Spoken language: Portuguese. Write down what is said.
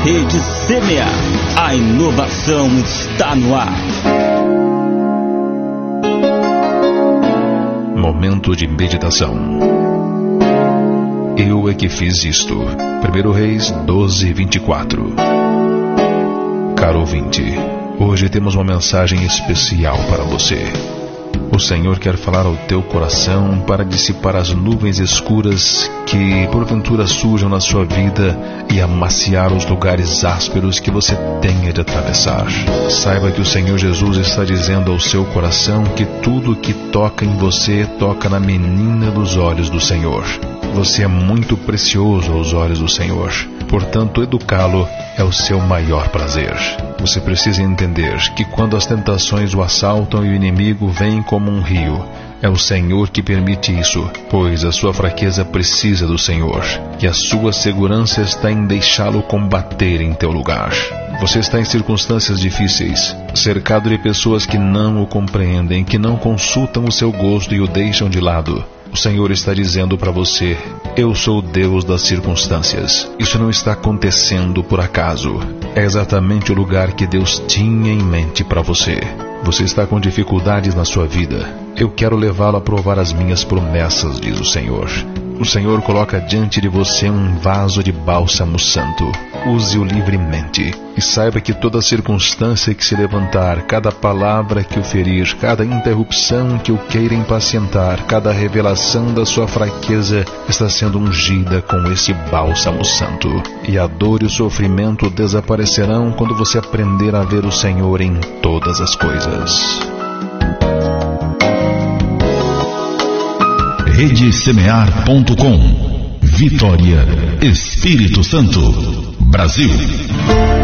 Rede Semear. A inovação está no ar. Momento de meditação. Eu é que fiz isto. 1 Reis 12:24. Caro ouvinte, hoje temos uma mensagem especial para você. O Senhor quer falar ao teu coração para dissipar as nuvens escuras que porventura surjam na sua vida e amaciar os lugares ásperos que você tenha de atravessar. Saiba que o Senhor Jesus está dizendo ao seu coração que tudo que toca em você toca na menina dos olhos do Senhor. Você é muito precioso aos olhos do Senhor. Portanto, educá-lo é o seu maior prazer. Você precisa entender que quando as tentações o assaltam e o inimigo vem como um rio, é o Senhor que permite isso, pois a sua fraqueza precisa do Senhor, e a sua segurança está em deixá-lo combater em teu lugar. Você está em circunstâncias difíceis, cercado de pessoas que não o compreendem, que não consultam o seu gosto e o deixam de lado. O Senhor está dizendo para você: eu sou o Deus das circunstâncias. Isso não está acontecendo por acaso. É exatamente o lugar que Deus tinha em mente para você. Você está com dificuldades na sua vida. Eu quero levá-lo a provar as minhas promessas, diz o Senhor. O Senhor coloca diante de você um vaso de bálsamo santo. Use-o livremente. E saiba que toda circunstância que se levantar, cada palavra que o ferir, cada interrupção que o queira impacientar, cada revelação da sua fraqueza está sendo ungida com esse bálsamo santo. E a dor e o sofrimento desaparecerão quando você aprender a ver o Senhor em todas as coisas. RedeSemear.com. Vitória, Espírito Santo, Brasil.